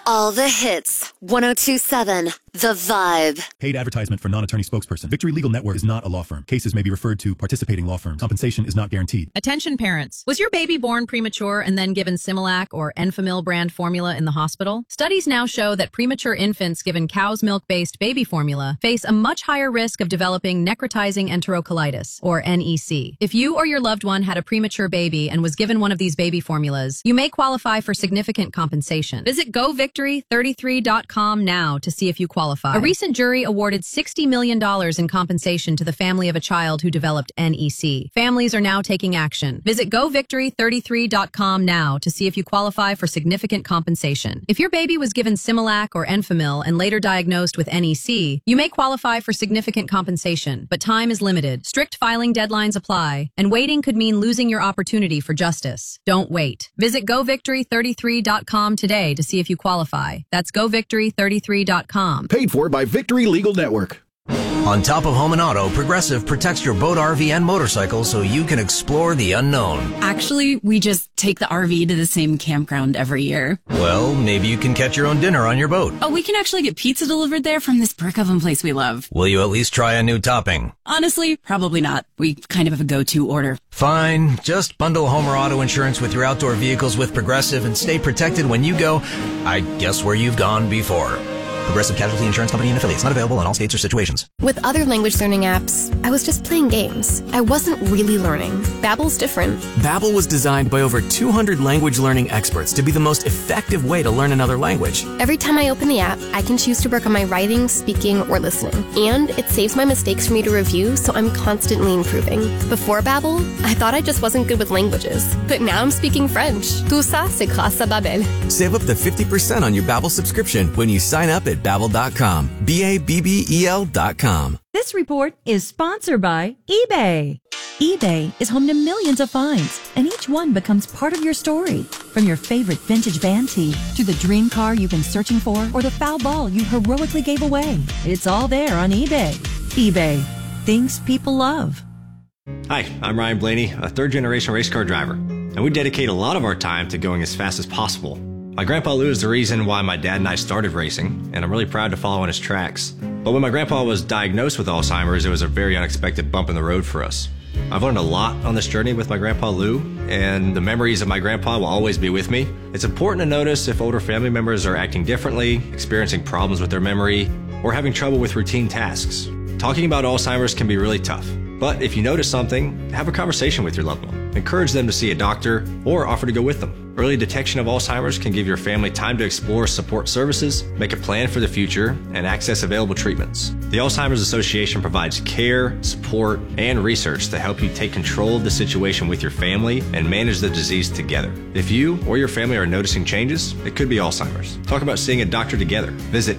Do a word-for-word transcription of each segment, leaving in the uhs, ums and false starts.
All the hits. one oh two point seven The Vibe. Paid advertisement for non-attorney spokesperson. Victory Legal Network is not a law firm. Cases may be referred to participating law firms. Compensation is not guaranteed. Attention parents. Was your baby born premature and then given Similac or Enfamil brand formula in the hospital? Studies now show that premature infants given cow's milk-based baby formula face a much higher risk of developing necrotizing enterocolitis, or N E C. If you or your loved one had a premature baby and was given one of these baby formulas, you may qualify for significant compensation. Visit go victory thirty-three dot com now to see if you qualify. A recent jury awarded sixty million dollars in compensation to the family of a child who developed N E C. Families are now taking action. Visit go victory thirty-three dot com now to see if you qualify for significant compensation. If your baby was given Similac or Enfamil and later diagnosed with N E C, you may qualify for significant compensation, but time is limited. Strict filing deadlines apply, and waiting could mean losing your opportunity for justice. Don't wait. Visit go victory thirty-three dot com today to see if you qualify. That's go victory thirty-three dot com. Paid for by Victory Legal Network. On top of home and auto, Progressive protects your boat, R V, and motorcycle so you can explore the unknown. Actually, we just take the R V to the same campground every year. Well, maybe you can catch your own dinner on your boat. Oh, we can actually get pizza delivered there from this brick oven place we love. Will you at least try a new topping? Honestly, probably not. We kind of have a go-to order. Fine. Just bundle home or auto insurance with your outdoor vehicles with Progressive and stay protected when you go, I guess, where you've gone before. Progressive Casualty Insurance Company and affiliates. Not available in all states or situations. With other language learning apps, I was just playing games. I wasn't really learning. Babbel's different. Babbel was designed by over two hundred language learning experts to be the most effective way to learn another language. Every time I open the app, I can choose to work on my writing, speaking, or listening. And it saves my mistakes for me to review, so I'm constantly improving. Before Babbel, I thought I just wasn't good with languages. But now I'm speaking French. Tout ça, c'est grâce à Babbel. Save up to fifty percent on your Babbel subscription when you sign up at Babbel dot com. B A B B E L dot com. This report is sponsored by eBay. eBay is home to millions of finds, and each one becomes part of your story. From your favorite vintage band tee to the dream car you've been searching for or the foul ball you heroically gave away. It's all there on eBay. eBay. Things people love. Hi, I'm Ryan Blaney, a third-generation race car driver, and we dedicate a lot of our time to going as fast as possible. My grandpa Lou is the reason why my dad and I started racing, and I'm really proud to follow in his tracks. But when my grandpa was diagnosed with Alzheimer's, it was a very unexpected bump in the road for us. I've learned a lot on this journey with my grandpa Lou, and the memories of my grandpa will always be with me. It's important to notice if older family members are acting differently, experiencing problems with their memory, or having trouble with routine tasks. Talking about Alzheimer's can be really tough, but if you notice something, have a conversation with your loved one. Encourage them to see a doctor or offer to go with them. Early detection of Alzheimer's can give your family time to explore support services, make a plan for the future, and access available treatments. The Alzheimer's Association provides care, support, and research to help you take control of the situation with your family and manage the disease together. If you or your family are noticing changes, it could be Alzheimer's. Talk about seeing a doctor together. Visit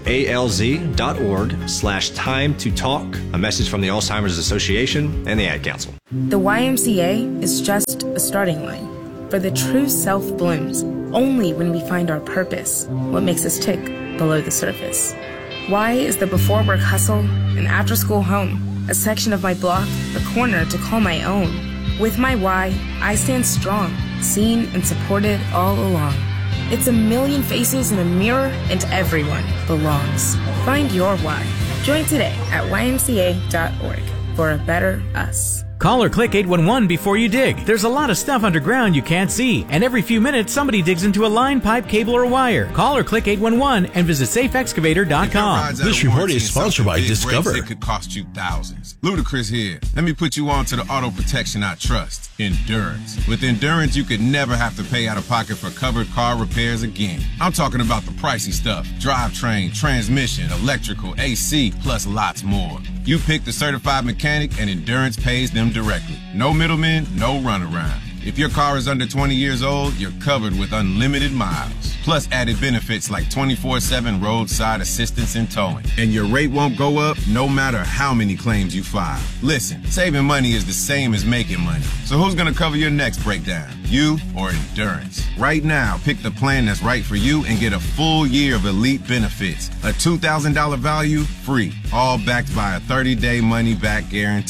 alz.org slash time to talk. A message from the Alzheimer's Association and the Ad Council. The Y M C A is just a starting line. For the true self blooms only when we find our purpose, what makes us tick below the surface. Y is the before work hustle, an after school home, a section of my block, a corner to call my own. With my Y, I stand strong, seen and supported all along. It's a million faces in a mirror and everyone belongs. Find your Y. Join today at Y M C A dot org for a better us. Call or click eight one one before you dig. There's a lot of stuff underground you can't see, and every few minutes somebody digs into a line, pipe, cable, or wire. Call or click eight one one and visit safe excavator dot com. This report is sponsored by Discover. It could cost you thousands. Ludacris here. Let me put you on to the auto protection I trust. Endurance. With Endurance, you could never have to pay out of pocket for covered car repairs again. I'm talking about the pricey stuff. Drivetrain, transmission, electrical, A C, plus lots more. You pick the certified mechanic and Endurance pays them directly. No middlemen, no runaround. If your car is under twenty years old, you're covered with unlimited miles. Plus added benefits like twenty-four seven roadside assistance and towing. And your rate won't go up no matter how many claims you file. Listen, saving money is the same as making money. So who's gonna cover your next breakdown? You or Endurance? Right now, pick the plan that's right for you and get a full year of elite benefits. A two thousand dollars value, free. All backed by a thirty day money back guarantee.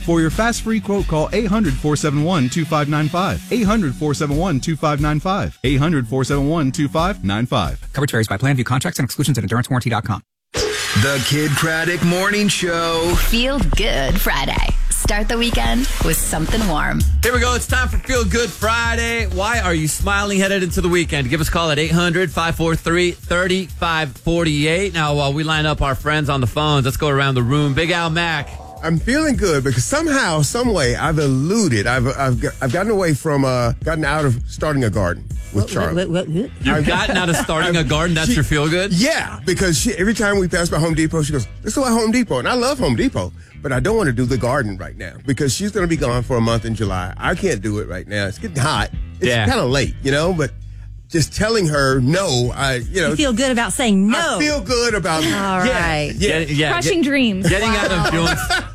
For your fast free quote, call eight hundred, four seven one, two five nine five. eight hundred, four seven one, two five nine five. eight hundred, four seven one, two five nine five. Coverage varies by plan. View contracts and exclusions at endurance warranty dot com. The Kid Craddock Morning Show. Feel Good Friday. Start the weekend with something warm. Here we go. It's time for Feel Good Friday. Why are you smiling headed into the weekend? Give us a call at eight hundred, five four three, three five four eight. Now, while we line up our friends on the phones, let's go around the room. Big Al Mack. I'm feeling good because somehow, some way, I've eluded. I've I've I've gotten away from, uh, gotten out of starting a garden with what, Charlie. What, what, what? You've gotten out of starting a garden? That's she, your feel good? Yeah, because she, every time we pass by Home Depot, she goes, let's go at Home Depot. And I love Home Depot, but I don't want to do the garden right now because she's going to be gone for a month in July. I can't do it right now. It's getting hot. It's yeah. kind of late, you know, but just telling her no, I, you know. You feel good about saying no. I feel good about All yeah, right. Yeah, Get, yeah, Crushing get, dreams. Getting wow. out of doing...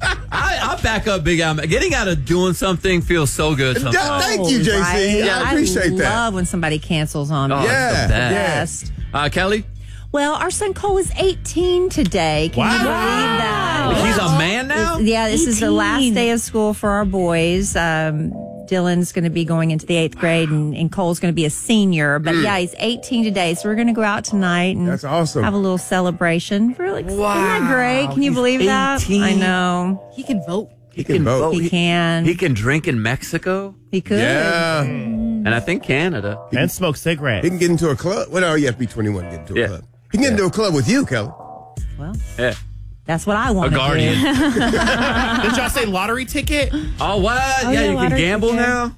I, I'll back up, Big Al. Getting out of doing something feels so good sometimes. Thank you, J C. Right? I appreciate I that. I love when somebody cancels on me. Oh, yeah, the best. Uh, Kelly? Well, our son Cole is eighteen today. Can Wow. you believe that? He's a man now? This- yeah, this eighteen. is the last day of school for our boys. Um, Dylan's going to be going into the eighth grade, and, and Cole's going to be a senior. But Mm. yeah, he's eighteen today, so we're going to go out tonight and That's awesome. have a little celebration. Really, Wow. isn't that great? Can you He's believe that? eighteen. I know. He can vote. He can vote. He can. He can drink in Mexico. He could. Yeah. And I think Canada. And smoke cigarettes. He can get into a club. Well, no, you have to be twenty-one to get into a Yeah. club. He can get into a club with you, Kelly. Well, Yeah. that's what I A want to guardian. do. Did y'all say lottery ticket? Oh, what? Oh, yeah, yeah, you can lottery gamble ticket. now?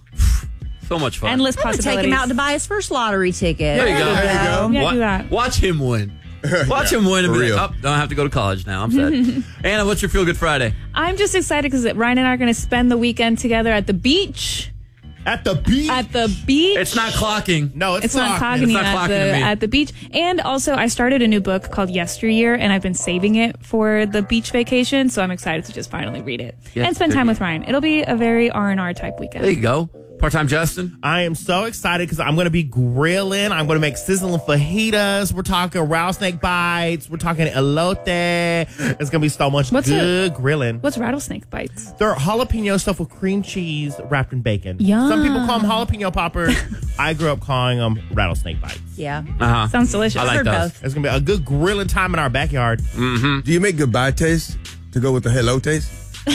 So much fun. Endless I'm going to take possibilities. him out to buy his first lottery ticket. There you go. There you go. Yeah, Wa- do that. Watch him win. Watch him win a for minute. real. Oh, don't have to go to college now. I'm sad. Anna, what's your Feel Good Friday? I'm just excited because Ryan and I are going to spend the weekend together at the beach. At the beach? At the beach. It's not clocking. No, it's, It's not clocked. clogging It's not at clocking the to me. at the beach. And also, I started a new book called Yesteryear, and I've been saving it for the beach vacation. So I'm excited to just finally read it and spend time with Ryan. It'll be a very R and R type weekend. There you go. Part-time Justin? I am so excited because I'm going to be grilling. I'm going to make sizzling fajitas. We're talking rattlesnake bites. We're talking elote. It's going to be so much What's good grilling. What's rattlesnake bites? They're jalapeno stuff with cream cheese wrapped in bacon. Yum. Some people call them jalapeno poppers. I grew up calling them rattlesnake bites. Yeah. Uh-huh. Sounds delicious. I like Heard those. both. It's going to be a good grilling time in our backyard. Mm-hmm. Do you make goodbye taste to go with the hello taste?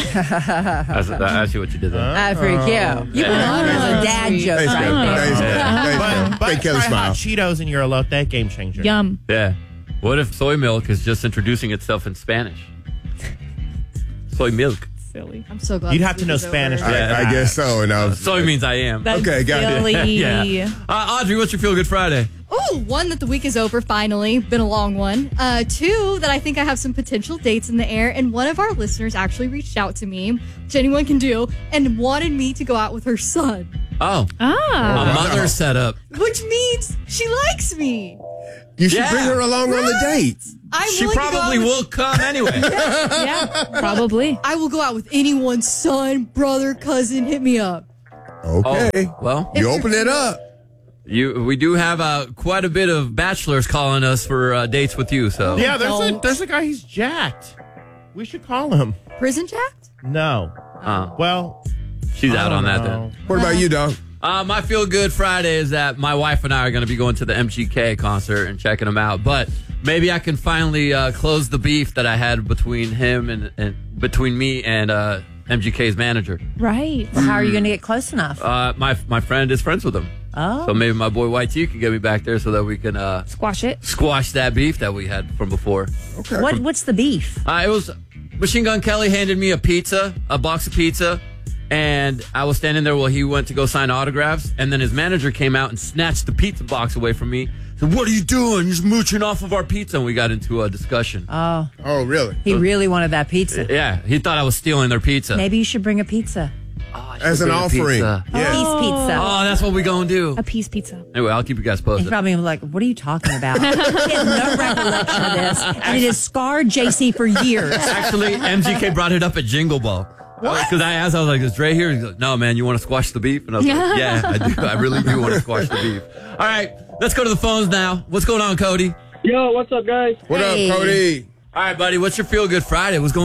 That's, that's what you did there. I freak you. You put on a dad joke Thanks, right Kelly. there. Thanks, Kelly. Thanks, But, Kelly. but Thank Kelly try smile. hot Cheetos in your elote. Game changer. Yum. Yeah. What if soy milk is just introducing itself in Spanish? Soy milk. Silly. I'm so glad. You'd have to know Spanish. I, I guess so. And I was, Soy means I am. That's Okay, got it. silly. Yeah. Uh, Audrey, what's your Feel Good Friday? Oh, one, that the week is over, finally. Been a long one. Uh, two, that I think I have some potential dates in the air. And one of our listeners actually reached out to me, which anyone can do, and wanted me to go out with her son. Oh. Ah. A mother setup. Which means she likes me. You should Yeah. bring her along on the date. I'm She willing to go out probably with- will come anyway. Yeah, probably. I will go out with anyone's son, brother, cousin. Hit me up. Okay. Oh, well, You open it up. you we do have uh, quite a bit of bachelors calling us for uh, dates with you. So Yeah, there's a, Don't. there's a guy, he's jacked. We should call him. Prison jacked? No. uh, Well, she's I out don't on that know. then. What about you, dog? Uh, my Feel Good Friday is that my wife and I are going to be going to the M G K concert and checking them out. But maybe I can finally uh, close the beef that I had between him and, and between me and uh, M G K's manager. Right. Well, how are you going to get close enough? Uh, my my friend is friends with him. Oh. So maybe my boy Y T can get me back there so that we can uh, Squash it. squash that beef that we had from before. Okay. What What's the beef? Uh, it was Machine Gun Kelly handed me a pizza, a box of pizza, and I was standing there while he went to go sign autographs, and then his manager came out and snatched the pizza box away from me. Said, "What are you doing? You're just mooching off of our pizza." And we got into a discussion. Oh. Oh, really? He really wanted that pizza. Yeah, he thought I was stealing their pizza. Maybe you should bring a pizza. As an Bring a offering. pizza. A piece pizza. Oh, that's what we gonna do. A piece pizza. Anyway, I'll keep you guys He's posted. probably like, what are you talking about? He has no recollection of this. And it has scarred J C for years. Actually, M G K brought it up at Jingle Ball. Because I asked, I was like, "Is Dre here?" He's like, "No, man, you want to squash the beef?" And I was like, "Yeah, I do. I really do want to squash the beef." All right, let's go to the phones now. What's going on, Cody? Yo, what's up, guys? What Hey. up, Cody? All right, buddy. What's your Feel Good Friday? What's going on?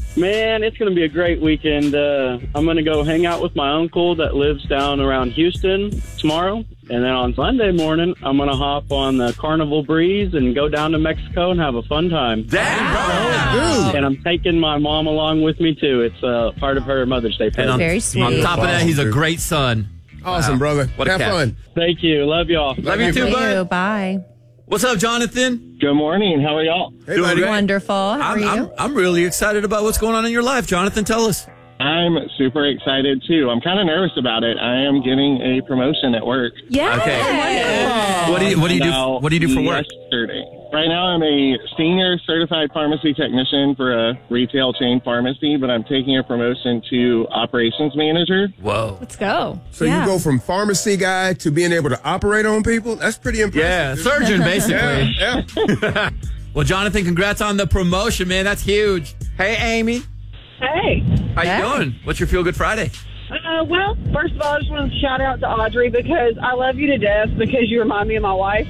Man, it's going to be a great weekend. Uh, I'm going to go hang out with my uncle that lives down around Houston tomorrow. And then on Sunday morning, I'm going to hop on the Carnival Breeze and go down to Mexico and have a fun time. Damn, And I'm taking my mom along with me, too. It's uh, part of her Mother's Day present. And on, Very sweet. On top of that, he's a great son. Awesome, Wow. brother. What a Have cat. fun. Thank you. Love y'all. Love you too, bud. Bye. What's up, Jonathan? Good morning. How are y'all? Hey, Doing buddy. great. Wonderful. How are I'm, you? I'm, I'm really excited about what's going on in your life. Jonathan, tell us. I'm super excited, too. I'm kind of nervous about it. I am getting a promotion at work. Yeah. Okay. What do you What do you do? Now, What do you do for work? Yesterday. Right now, I'm a senior certified pharmacy technician for a retail chain pharmacy, but I'm taking a promotion to operations manager. Whoa. Let's go. So Yeah. you go from pharmacy guy to being able to operate on people? That's pretty impressive. Yeah, surgeon, basically. Yeah, yeah. Well, Jonathan, congrats on the promotion, man. That's huge. Hey, Amy. Hey. How you Hey. doing? What's your Feel Good Friday? Uh, well, first of all, I just want to shout out to Audrey because I love you to death because you remind me of my wife.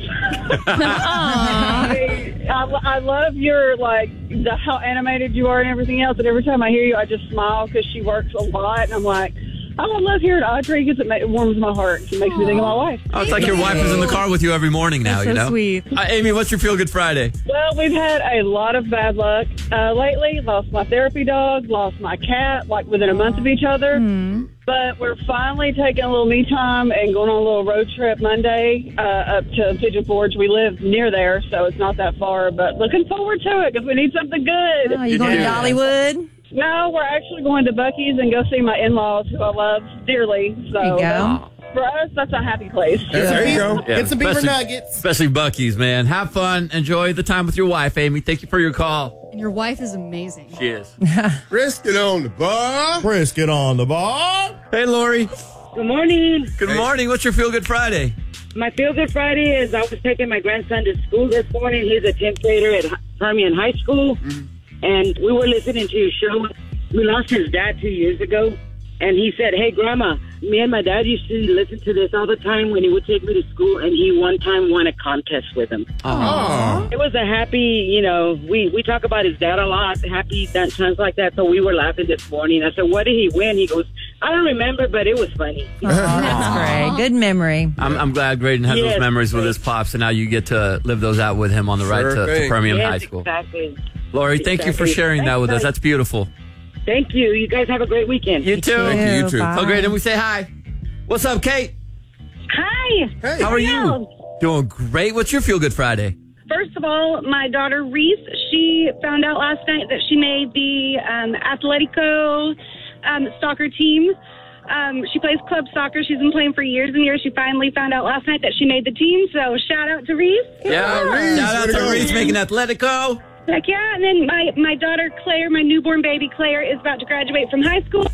I, I, I love your, like, the, how animated you are and everything else. And every time I hear you, I just smile because she works a lot. And I'm like, oh, I love hearing Audrey because it, ma- it warms my heart. It makes me think of my wife. Oh, it's like your wife is in the car with you every morning now, That's you so know? sweet. Uh, Amy, what's your Feel Good Friday? Well, we've had a lot of bad luck uh, lately. Lost my therapy dog, lost my cat, like within a month of each other. But we're finally taking a little me time and going on a little road trip Monday uh, up to Pigeon Forge. We live near there, so it's not that far. But looking forward to it because we need something good. Oh, you going to Dollywood? No, we're actually going to Buc-ee's and go see my in-laws, who I love dearly. So There you go. that's- for us, that's a happy place. There you go. Yeah, Get some beaver especially- nuggets. Especially Buc-ee's, man. Have fun. Enjoy the time with your wife, Amy. Thank you for your call. And your wife is amazing. She is. Brisket on the bar. Brisket on the bar. Hey, Lori. Good morning. Good morning. What's your Feel Good Friday? My Feel Good Friday is I was taking my grandson to school this morning. He's a tenth grader at Permian High School. And we were listening to your show. We lost his dad two years ago. And he said, hey, Grandma, me and my dad used to listen to this all the time when he would take me to school. And he one time won a contest with him. Aww. It was a happy, you know, we, we talk about his dad a lot, happy that times like that. So we were laughing this morning. I said, what did he win? He goes, I don't remember, but it was funny. Oh, that's great. Good memory. I'm, I'm glad Graydon has Yes. those memories with his pops, and now you get to live those out with him on the ride Sure to, to thing. Permian Yes, High School. exactly. Lori, thank you for Exactly. sharing that Thanks, with us. guys. That's beautiful. Thank you. You guys have a great weekend. You too. Thank you, you too. Bye. So, Graydon, we say hi. What's up, Kate? Hi. Hey. How are you? Doing great. What's your Feel Good Friday? First of all, my daughter Reese, she found out last night that she made the um, Atletico um, soccer team. Um, she plays club soccer. She's been playing for years and years. She finally found out last night that she made the team. So shout out to Reese. Yeah, Reese, shout out way to to go. Reese making Atletico. Heck yeah. And then my, my daughter Claire, my newborn baby Claire, is about to graduate from high school.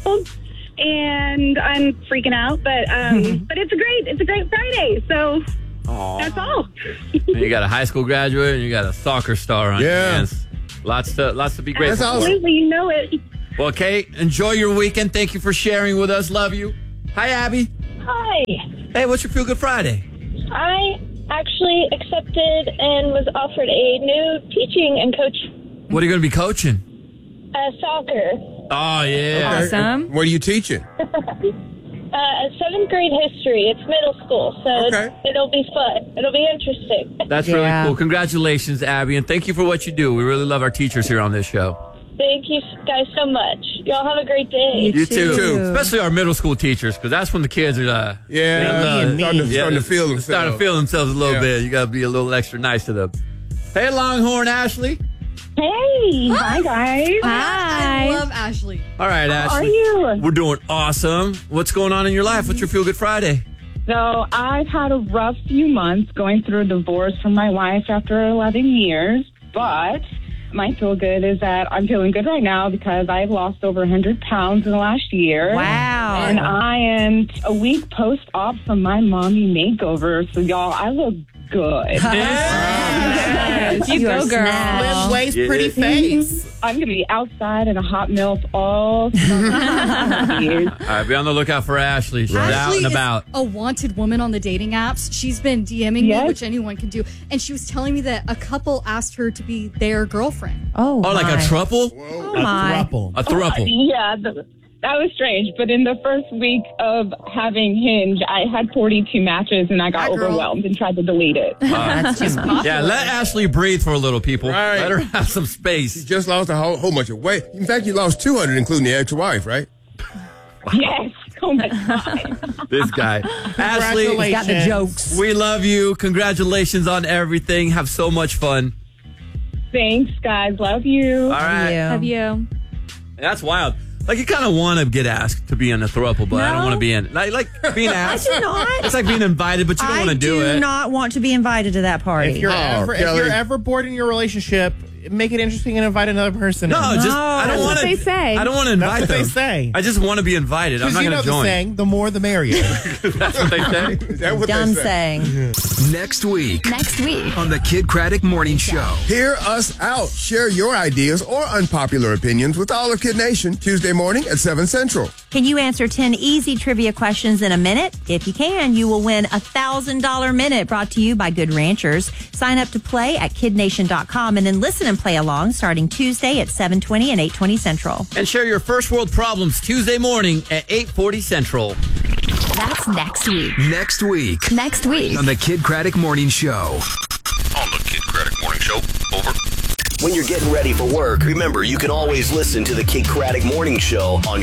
And I'm freaking out, but um, but it's a great it's a great Friday. So Aww. that's all. You got a high school graduate and you got a soccer star on your Yeah. hands. Lots to lots to be grateful That's for. awesome. Absolutely, you know it. Well, Kate, enjoy your weekend. Thank you for sharing with us. Love you. Hi, Abby. Hi. Hey, what's your Feel Good Friday? I actually accepted and was offered a new teaching and coach What are you going to be coaching? uh, soccer. Oh, yeah. Awesome. What are you teaching? Uh, seventh grade history. It's middle school, so Okay. it's, it'll be fun. It'll be interesting. That's Yeah. really cool. Congratulations, Abby, and thank you for what you do. We really love our teachers here on this show. Thank you guys so much. Y'all have a great day. You too. too. Especially our middle school teachers, because that's when the kids are, uh, Yeah, uh, starting to- starting to feel themselves. Starting to feel themselves a little Yeah. bit. You got to be a little extra nice to them. Hey, Longhorn Ashley. Hey. Hi, guys. I love Ashley. All right, How Ashley. are you? We're doing awesome. What's going on in your life? What's your Feel Good Friday? So I've had a rough few months going through a divorce from my wife after eleven years, but my feel good is that I'm feeling good right now because I've lost over one hundred pounds in the last year. Wow. And I am a week post-op from my mommy makeover, so y'all, I look good. Yes, You go, girl. Slim waist, pretty face. I'm going to be outside in a hot milk all summer. All right, be on the lookout for Ashley. She's out Ashley and is about. a wanted woman on the dating apps. She's been DMing me, Yes. which anyone can do. And she was telling me that a couple asked her to be their girlfriend. Oh, Oh, like a my. thruple? Oh, my. A thruple. A thruple. Yeah, the, that was strange. But in the first week of having Hinge, I had forty-two matches and I got Hi, girl. overwhelmed and tried to delete it. That's too much. Yeah, let Ashley breathe for a little, people. Right. Let her have some space. You just lost a whole, whole bunch of weight. In fact, you lost two hundred, including the ex-wife, right? Yes. Oh, my God. This guy. Ashley, Congratulations. Got the jokes. we love you. Congratulations on everything. Have so much fun. Thanks, guys. Love you. All right. Yeah. Love you. That's wild. Like, you kind of want to get asked to be in a throuple, but I don't No. want to be in. Like, like being asked. I do not. It's like being invited, but you don't I want to do, it. not want to be invited to that party. If you're, Oh, ever, if Kelly. you're ever bored in your relationship, make it interesting and invite another person. No, in. just I don't That's want what they say. I don't want to invite That's what them. they say. I just want to be invited. I'm Because not you going know to the join. saying, the more the merrier. That's what they say. Is that what Dumb they say? saying. Next week Next week. on the Kid Craddock Morning Show. Hear us out. Share your ideas or unpopular opinions with all of Kid Nation Tuesday morning at seven Central. Can you answer ten easy trivia questions in a minute? If you can, you will win a one thousand dollars minute brought to you by Good Ranchers. Sign up to play at kid nation dot com and then listen and play along starting Tuesday at seven twenty and eight twenty Central. And share your first world problems Tuesday morning at eight forty Central. That's next week. Next week Next week. on the Kid Craddock Morning Show. On the Kid Craddock Morning Show. Over. When you're getting ready for work, remember you can always listen to the Kid Craddock Morning Show on your